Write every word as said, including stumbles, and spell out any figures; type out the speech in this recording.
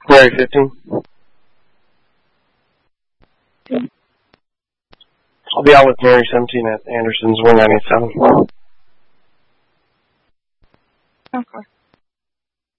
Area fifteen. I'll be out with Mary seventeen at Anderson's one ninety-seven. Okay.